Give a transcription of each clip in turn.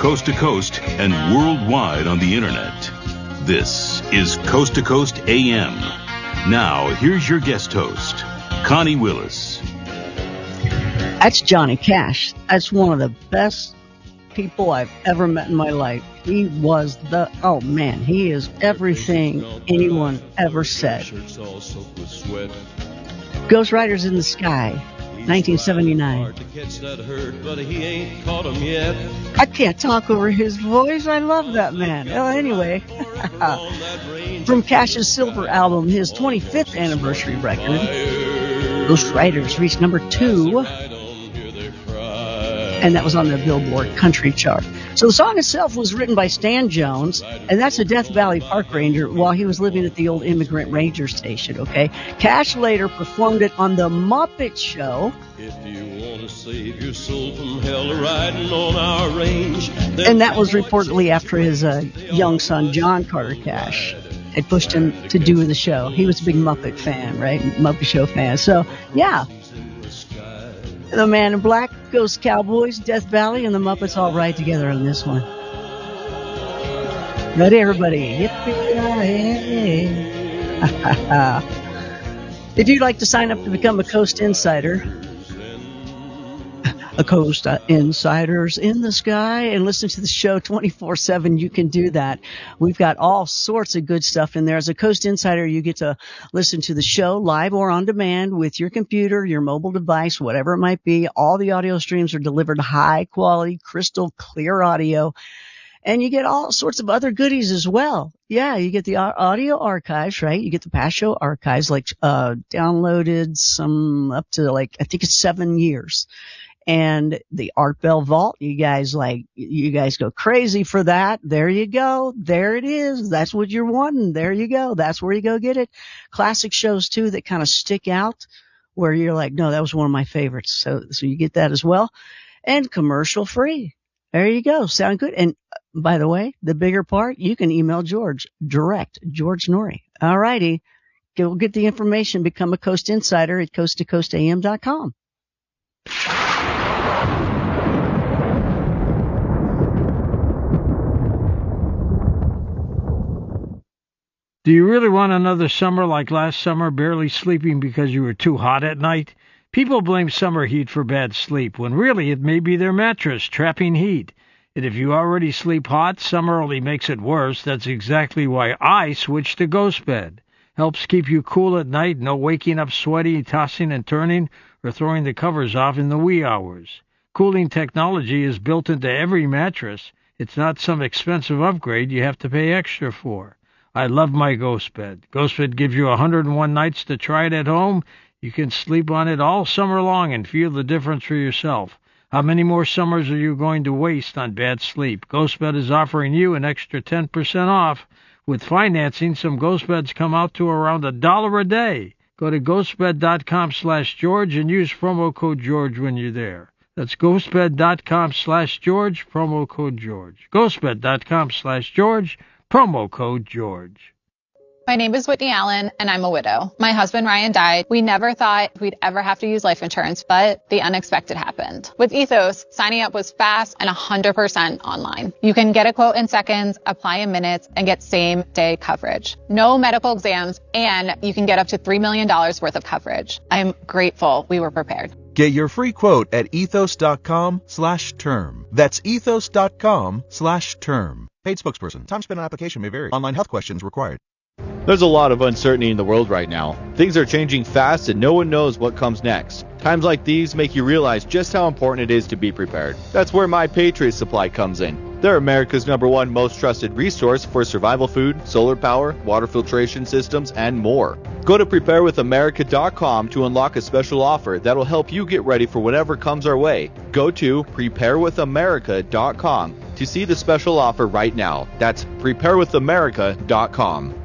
coast to coast and worldwide on the internet. This is Coast to Coast AM. Now, here's your guest host, Connie Willis. That's Johnny Cash. That's one of the best people I've ever met in my life. He was he is everything anyone ever said. Ghost Riders in the Sky, 1979. I can't talk over his voice. I love that man. Well, anyway, from Cash's Silver album, his 25th anniversary record, Ghost Riders reached number 2. And that was on the Billboard Country chart. So the song itself was written by Stan Jones, and that's a Death Valley Park Ranger while he was living at the old Immigrant Ranger Station, okay? Cash later performed it on The Muppet Show. If you want to save your soul from hell riding on our range. And that was reportedly after his young son, John Carter Cash, had pushed him to do the show. He was a big Muppet fan, right? Muppet Show fan. So, yeah. The Man in Black, Ghost Cowboys, Death Valley, and the Muppets all ride together on this one. Ready, everybody? Yippee-ki-yay. If you'd like to sign up to become a Coast Insider, a Coast Insiders in the Sky, and listen to the show 24/7, you can do that. We've got all sorts of good stuff in there. As a Coast Insider, you get to listen to the show live or on demand with your computer, your mobile device, whatever it might be. All the audio streams are delivered high quality, crystal clear audio. And you get all sorts of other goodies as well. Yeah, you get the audio archives, right? You get the past show archives, like downloaded some up to I think it's 7 years. And the Art Bell Vault, you guys go crazy for that. There you go. There it is. That's what you're wanting. There you go. That's where you go get it. Classic shows too that kind of stick out where you're like, no, that was one of my favorites. So you get that as well. And commercial free. There you go. Sound good. And by the way, the bigger part, you can email George direct, George Norrie. All righty. Go get the information. Become a Coast Insider at coasttocoastam.com. Do you really want another summer like last summer, barely sleeping because you were too hot at night? People blame summer heat for bad sleep, when really it may be their mattress trapping heat. And if you already sleep hot, summer only makes it worse. That's exactly why I switched to Ghost Bed. Helps keep you cool at night, no waking up sweaty, tossing and turning, or throwing the covers off in the wee hours. Cooling technology is built into every mattress. It's not some expensive upgrade you have to pay extra for. I love my Ghost Bed. Ghost Bed gives you 101 nights to try it at home. You can sleep on it all summer long and feel the difference for yourself. How many more summers are you going to waste on bad sleep? Ghost Bed is offering you an extra 10% off. With financing, some Ghost Beds come out to around $1 a day. Go to ghostbed.com/George and use promo code George when you're there. That's ghostbed.com/George, promo code George. Ghostbed.com/George. Promo code George. My name is Whitney Allen, and I'm a widow. My husband, Ryan, died. We never thought we'd ever have to use life insurance, but the unexpected happened. With Ethos, signing up was fast and 100% online. You can get a quote in seconds, apply in minutes, and get same-day coverage. No medical exams, and you can get up to $3 million worth of coverage. I'm grateful we were prepared. Get your free quote at ethos.com/term. That's ethos.com/term. Paid spokesperson. Time spent on application may vary. Online health questions required. There's a lot of uncertainty in the world right now. Things are changing fast and no one knows what comes next. Times like these make you realize just how important it is to be prepared. That's where My Patriot Supply comes in. They're America's #1 most trusted resource for survival food, solar power, water filtration systems, and more. Go to preparewithamerica.com to unlock a special offer that'll help you get ready for whatever comes our way. Go to preparewithamerica.com to see the special offer right now. That's preparewithamerica.com.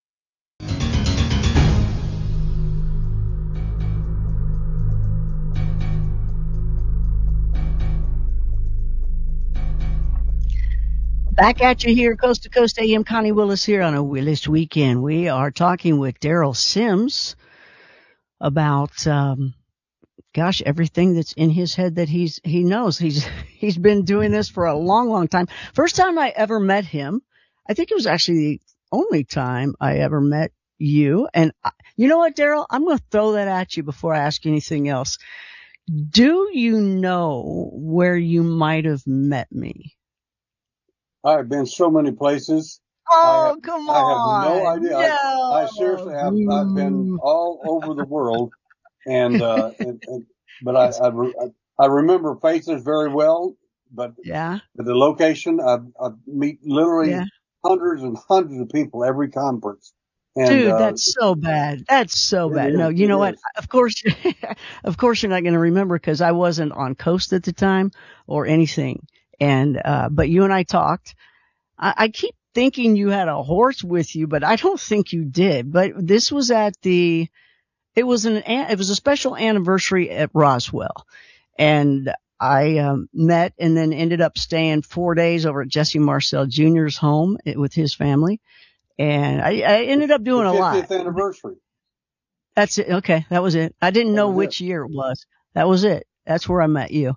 Back at you here, Coast to Coast AM. Connie Willis here on a Willis Weekend. We are talking with Daryl Sims about gosh, everything that's in his head that he knows. He's been doing this for a long, long time. First time I ever met him, I think it was actually the only time I ever met you. And you know what, Daryl? I'm going to throw that at you before I ask you anything else. Do you know where you might have met me? I've been so many places. Oh, come on. I have no idea. No. I seriously have. I've been all over the world, but I remember faces very well. But yeah, the location, I meet literally hundreds and hundreds of people every conference. And, dude, that's so bad. That's so bad. No, you know what? Of course you're not going to remember because I wasn't on Coast at the time or anything. And, but you and I talked. I keep thinking you had a horse with you, but I don't think you did. But this was it was a special anniversary at Roswell. And I, met and then ended up staying 4 days over at Jesse Marcel Jr.'s home with his family. And I ended up doing a lot. 50th anniversary. That's it. Okay. That was it. I didn't know which year it was. That was it. That's where I met you.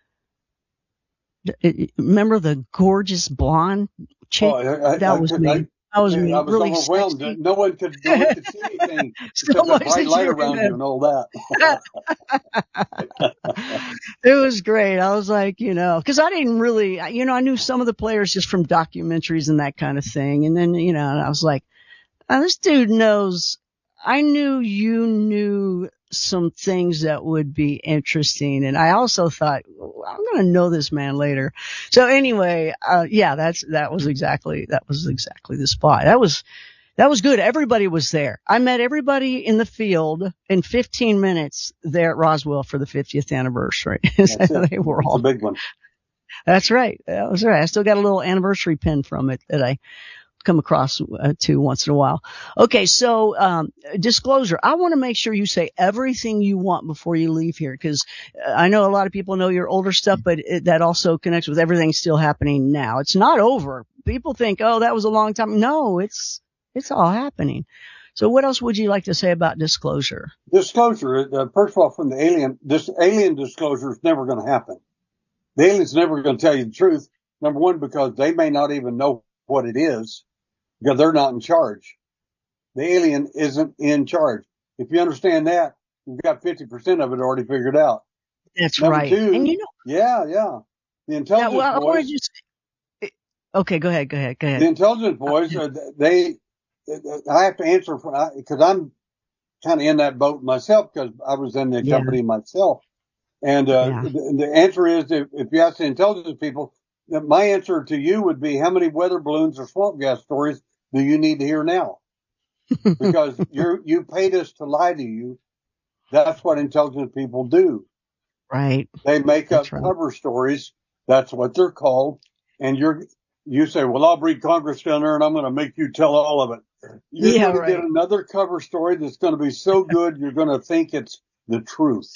Remember the gorgeous blonde chick? That was me. I was really overwhelmed. sexy. No one could see anything. So much bright light around you and all that. It was great. I was like, cause I didn't really, I knew some of the players just from documentaries and that kind of thing. And then, and I was like, oh, this dude knows. I knew you knew some things that would be interesting. And I also thought, I'm going to know this man later. So anyway, that was exactly the spot. That was good. Everybody was there. I met everybody in the field in 15 minutes there at Roswell for the 50th anniversary. They were all. It's a big one. That's right. That was right. I still got a little anniversary pin from it that I come across to once in a while. Okay, so disclosure. I want to make sure you say everything you want before you leave here, because I know a lot of people know your older stuff, but that also connects with everything still happening now. It's not over. People think, oh, that was a long time. No, it's all happening. So what else would you like to say about disclosure? Disclosure, first of all, from the alien, this alien disclosure is never going to happen. The alien's never going to tell you the truth. Number one, because they may not even know what it is, because they're not in charge. The alien isn't in charge. If you understand that, you've got 50% of it already figured out. That's Number right. two, and yeah. The intelligence boys. Okay, go ahead. The intelligence boys, I have to answer because I'm kind of in that boat myself because I was in the company myself. And, the answer is if you ask the intelligence people, my answer to you would be, how many weather balloons or swamp gas stories do you need to hear now? Because you paid us to lie to you. That's what intelligence people do. Right. They make up cover stories. That's what they're called. And you say, well, I'll bring Congress down there and I'm going to make you tell all of it. You're going to get another cover story that's going to be so good you're going to think it's the truth.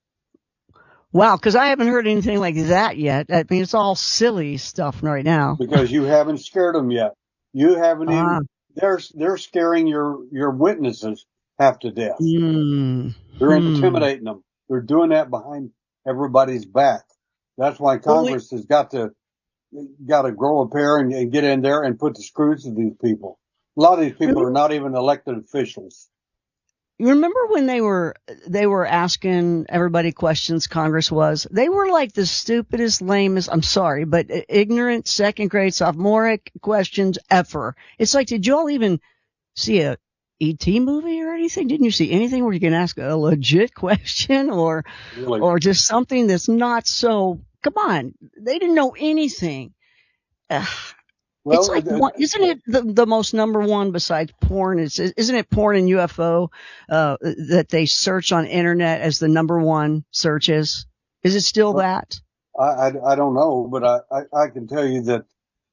Wow, because I haven't heard anything like that yet. I mean, it's all silly stuff right now. Because you haven't scared them yet. You haven't even. They're scaring your witnesses half to death. They're intimidating them. They're doing that behind everybody's back. That's why Congress has got to grow a pair and get in there and put the screws to these people. A lot of these people are not even elected officials. You remember when they were asking everybody questions, Congress was? They were like the stupidest, lamest, I'm sorry, but ignorant second grade sophomoric questions ever. It's like, did you all even see a E.T. movie or anything? Didn't you see anything where you can ask a legit question or just something that's not so, come on. They didn't know anything. Well, it's like, isn't it the most number one besides porn? Isn't it porn and UFO, that they search on internet as the number one searches? Is it still that? I don't know, but I can tell you that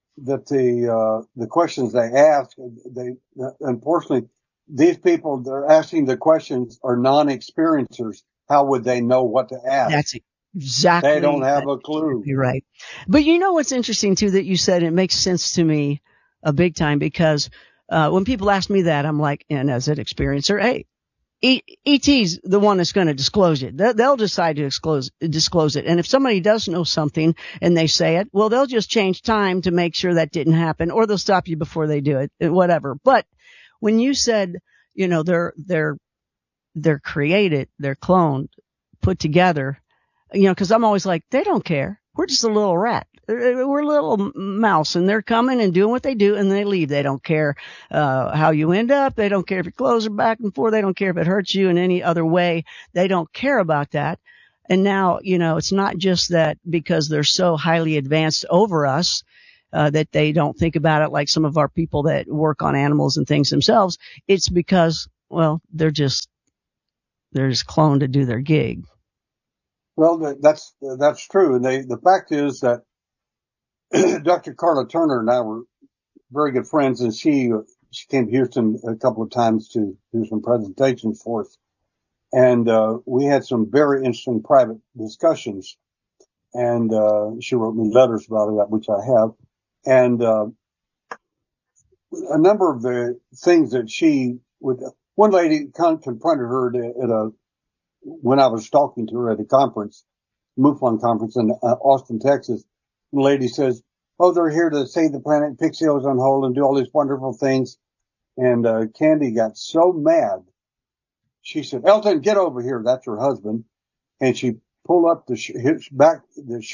the questions they ask, unfortunately, these people, they're asking the questions are non-experiencers. How would they know what to ask? That's exactly. They don't have a clue. You're right. But you know what's interesting too that you said, it makes sense to me a big time because when people ask me that, I'm like, and as an experiencer, hey, ET's the one that's going to disclose it. They'll decide to disclose it. And if somebody does know something and they say it, well, they'll just change time to make sure that didn't happen, or they'll stop you before they do it, whatever. But when you said, they're created, they're cloned, put together, cause I'm always like, they don't care. We're just a little rat. We're a little mouse, and they're coming and doing what they do, and they leave. They don't care how you end up. They don't care if your clothes are back and forth. They don't care if it hurts you in any other way. They don't care about that. And now, it's not just that because they're so highly advanced over us that they don't think about it like some of our people that work on animals and things themselves. It's because, well, they're just cloned to do their gig. Well, that's true. And the fact is that Dr. Carla Turner and I were very good friends, and she came to Houston a couple of times to do some presentations for us. And we had some very interesting private discussions. And she wrote me letters about it, which I have. And a number of the things that she would, one lady confronted her when I was talking to her at a conference, MUFON conference in Austin, Texas. The lady says, "Oh, they're here to save the planet, fix the ozone hole, and do all these wonderful things." And Candy got so mad. She said, "Elton, get over here." That's her husband. And she pulled up the back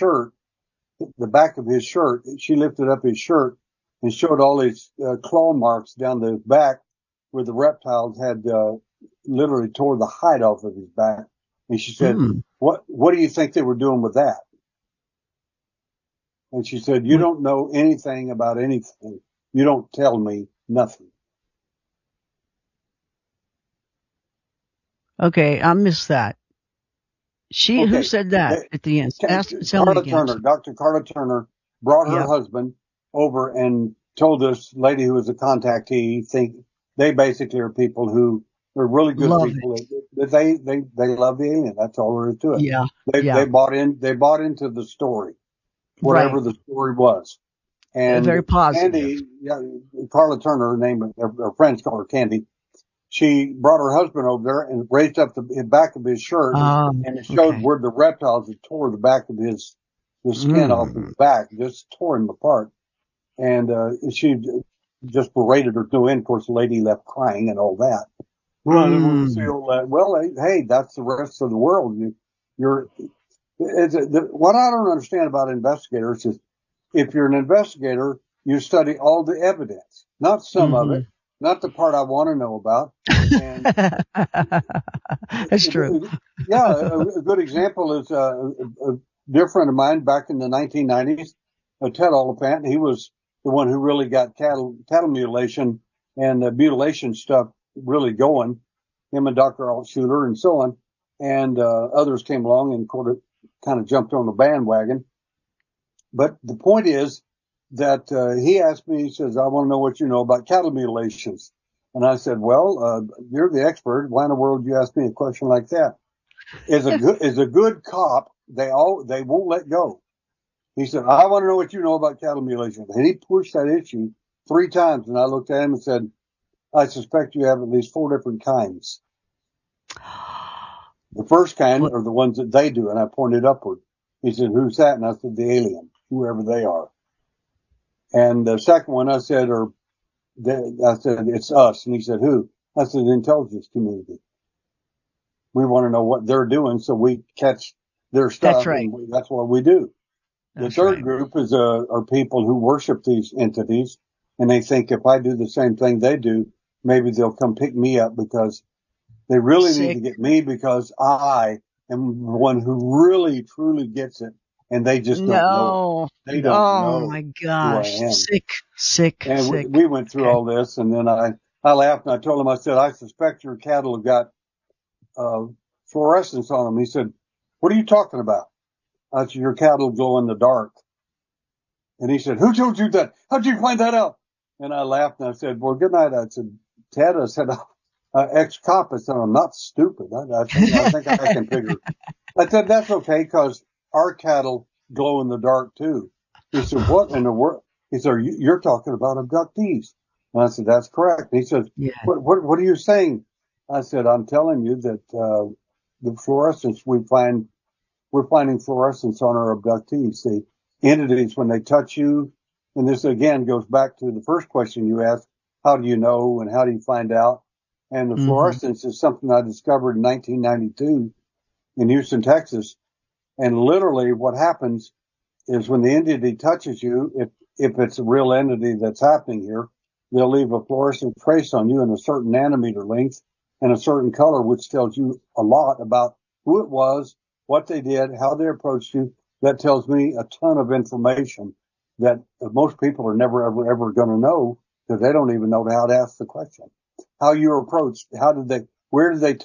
of his shirt. She lifted up his shirt and showed all his claw marks down the back where the reptiles had literally tore the hide off of his back. And she said, What do you think they were doing with that?" And she said, "You don't know anything about anything. You don't tell me nothing." Okay, I missed that. Who said that at the end? Carla Turner, Dr. Carla Turner brought her husband over and told this lady who was a contactee, they basically are people who are really good people. They love the alien. That's all there is to it. Yeah. They bought into the story, whatever the story was. And very positive. Candy, Carla Turner, her name, her friends call her Candy. She brought her husband over there and raised up the back of his shirt, and it showed where the reptiles had tore the back of the skin off his back, just tore him apart. And she just berated her to end. Of course, the lady left crying and all that. Well, hey, that's the rest of the world. What I don't understand about investigators is if you're an investigator, you study all the evidence, not some of it. Not the part I want to know about. And that's true. A good example is a dear friend of mine back in the 1990s, Ted Oliphant. He was the one who really got cattle mutilation and mutilation stuff really going. Him and Dr. Altshuler and so on. And others came along and kind of jumped on the bandwagon. But the point is that he asked me, he says, "I want to know what you know about cattle mutilations." And I said, "Well, you're the expert. Why in the world you ask me a question like that?" As a good cop, they won't let go. He said, "I want to know what you know about cattle mutilation." And he pushed that issue 3 times, and I looked at him and said, "I suspect you have at least 4 different kinds. The first kind are the ones that they do," and I pointed upward. He said, "Who's that?" And I said, "The alien, whoever they are." And the second one, I said, "It's us." And he said, "Who?" I said, "The intelligence community. We want to know what they're doing so we catch their stuff." That's right. And that's what we do. The third group are people who worship these entities, and they think if I do the same thing they do, maybe they'll come pick me up because they really need to get me because I am the one who really, truly gets it. And they just don't know. They don't know. Oh my gosh. Sick. And we went through all this, and then I laughed and I told him, I said, "I suspect your cattle have got fluorescence on them." He said, "What are you talking about?" I said, "Your cattle glow in the dark." And he said, "Who told you that? How'd you find that out?" And I laughed and I said, "Well, good night." I said, "Ted," I said, ex-cop, I said, "I'm not stupid. I think I can figure." I said, "That's okay, because our cattle glow in the dark too." He said, "What in the world?" He said, "You're talking about abductees." And I said, "That's correct." He said, "What are you saying?" I said, I'm telling you that the fluorescence we're finding fluorescence on our abductees. The entities, when they touch you, and this again goes back to the first question you asked, how do you know and how do you find out? And the fluorescence is something I discovered in 1992 in Houston, Texas. And literally what happens is when the entity touches you, if it's a real entity that's happening here, they'll leave a fluorescent trace on you in a certain nanometer length and a certain color, which tells you a lot about who it was, what they did, how they approached you. That tells me a ton of information that most people are never, ever going to know because they don't even know how to ask the question. How you were approached, where did they